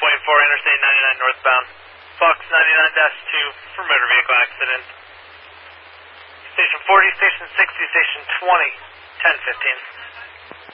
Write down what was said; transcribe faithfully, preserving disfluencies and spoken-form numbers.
point four, Interstate ninety-nine northbound. Fox ninety-nine dash two for motor vehicle accident. Station forty, Station sixty, Station twenty, ten fifteen.